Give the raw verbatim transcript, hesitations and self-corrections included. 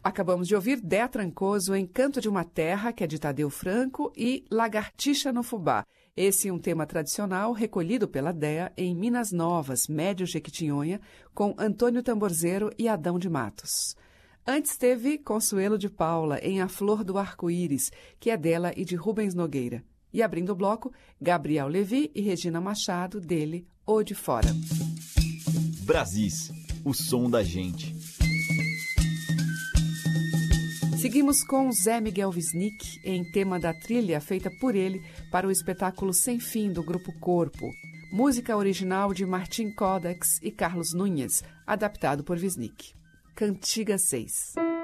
Acabamos de ouvir Dé Trancoso em Canto de uma Terra, que é de Tadeu Franco, e Lagartixa no Fubá. Esse é um tema tradicional recolhido pela Déa em Minas Novas, Médio Jequitinhonha, com Antônio Tamborzeiro e Adão de Matos. Antes teve Consuelo de Paula, em A Flor do Arco-Íris, que é dela e de Rubens Nogueira. E abrindo o bloco, Gabriel Levi e Regina Machado, dele, O de Fora. Brasis, o som da gente. Seguimos com Zé Miguel Wisnik, em tema da trilha feita por ele para o espetáculo Sem Fim do Grupo Corpo. Música original de Martim Codax e Carlos Nunes, adaptado por Wisnik. Cantiga seis.